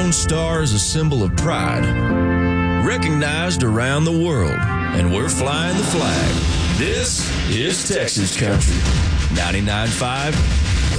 Lone Star is a symbol of pride, recognized around the world, and we're flying the flag. This is Texas Country 99.5